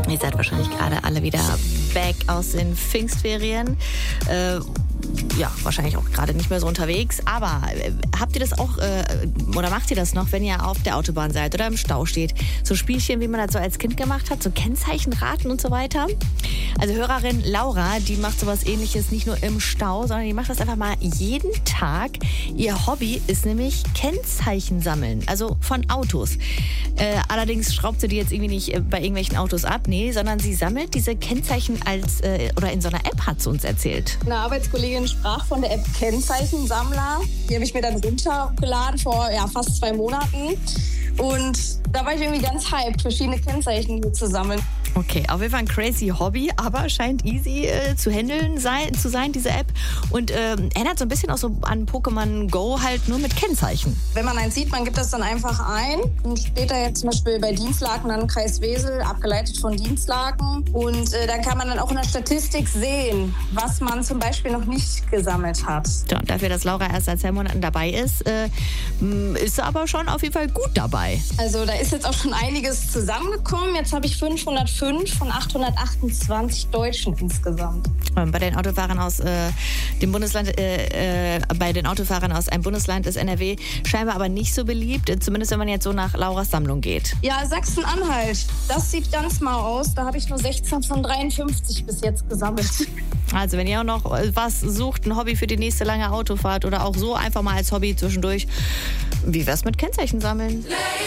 Ihr seid wahrscheinlich gerade alle wieder back aus den Pfingstferien. Ja, wahrscheinlich auch gerade nicht mehr so unterwegs. Aber habt ihr das auch, oder macht ihr das noch, wenn ihr auf der Autobahn seid oder im Stau steht? So Spielchen, wie man das so als Kind gemacht hat, so Kennzeichenraten und so weiter. Also Hörerin Laura, die macht sowas Ähnliches nicht nur im Stau, sondern die macht das einfach mal jeden Tag. Ihr Hobby ist nämlich Kennzeichen sammeln, also von Autos. Allerdings schraubt sie die jetzt irgendwie nicht bei irgendwelchen Autos ab, nee, sondern sie sammelt diese Kennzeichen oder in so einer App, hat sie uns erzählt. Eine Arbeitskollegin sprach von der App Kennzeichensammler. Die habe ich mir dann runtergeladen vor fast 2 Monaten. Und da war ich irgendwie ganz hyped, verschiedene Kennzeichen zu sammeln. Okay, auf jeden Fall ein crazy Hobby, aber scheint easy zu handeln zu sein, diese App. Und erinnert so ein bisschen auch so an Pokémon Go, halt nur mit Kennzeichen. Wenn man eins sieht, man gibt das dann einfach ein. Und steht da jetzt zum Beispiel bei Dienstlaken dann Kreis Wesel, abgeleitet von Dienstlaken. Und da kann man dann auch in der Statistik sehen, was man zum Beispiel noch nicht gesammelt hat. Ja, und dafür, dass Laura erst seit 2 Monaten dabei ist, ist sie aber schon auf jeden Fall gut dabei. Also da ist jetzt auch schon einiges zusammengekommen. Jetzt habe ich 505 von 828 Deutschen insgesamt. Bei den Autofahrern aus dem Bundesland, bei den Autofahrern aus einem Bundesland ist NRW scheinbar aber nicht so beliebt, zumindest wenn man jetzt so nach Lauras Sammlung geht. Ja, Sachsen-Anhalt, das sieht ganz mau aus. Da habe ich nur 16 von 53 bis jetzt gesammelt. Also wenn ihr auch noch was sucht, ein Hobby für die nächste lange Autofahrt oder auch so einfach mal als Hobby zwischendurch, wie wär's mit Kennzeichen sammeln?